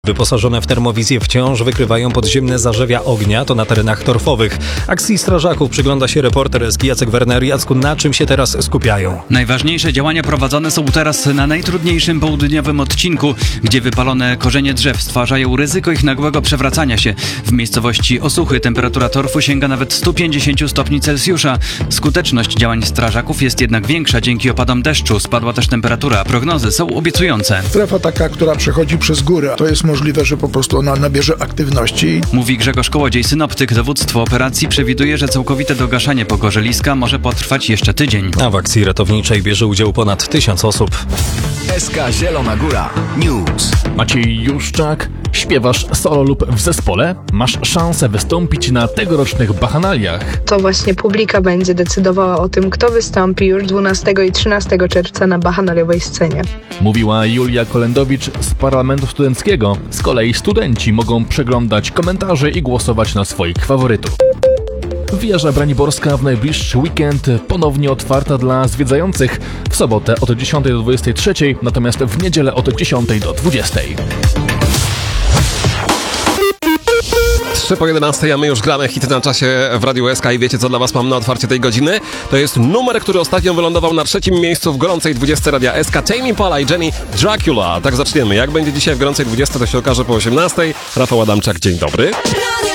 Wyposażone w termowizję wciąż wykrywają podziemne zarzewia ognia, to na terenach torfowych. Akcji strażaków przygląda się reporter Eski Jacek Werner. Jacku, na czym się teraz skupiają? Najważniejsze działania prowadzone są teraz na najtrudniejszym południowym odcinku, gdzie wypalone korzenie drzew stwarzają ryzyko ich nagłego przewracania się. W miejscowości Osuchy temperatura torfu sięga nawet 150 stopni Celsjusza. Skuteczność działań strażaków jest jednak większa dzięki opadom deszczu. Spadła też temperatura. Prognozy są obiecujące. Strefa taka, która przechodzi przez górę, to jest możliwe, że po prostu ona nabierze aktywności. Mówi Grzegorz Kołodziej, synoptyk. Dowództwo operacji przewiduje, że całkowite dogaszanie pogorzelska może potrwać jeszcze tydzień. A w akcji ratowniczej bierze udział ponad 1000 osób. SK Zielona Góra News. Maciej Juszczak, śpiewasz solo lub w zespole? Masz szansę wystąpić na tegorocznych Bachanaliach. To właśnie publika będzie decydowała o tym, kto wystąpi już 12 i 13 czerwca na bachanaliowej scenie. Mówiła Julia Kolendowicz z Parlamentu Studenckiego. Z kolei studenci mogą przeglądać komentarze i głosować na swoich faworytów. Wieża Braniborska w najbliższy weekend ponownie otwarta dla zwiedzających. W sobotę od 10 do 23, natomiast w niedzielę od 10 do 20. 3 po 11, a my już gramy hity na czasie w Radiu SK i wiecie, co dla was mam na otwarcie tej godziny? To jest numer, który ostatnio wylądował na 3. miejscu w gorącej 20 Radia SK. Tame Impala i Jenny Dracula. Tak zaczniemy. Jak będzie dzisiaj w gorącej 20, to się okaże po 18. Rafał Adamczak, dzień dobry.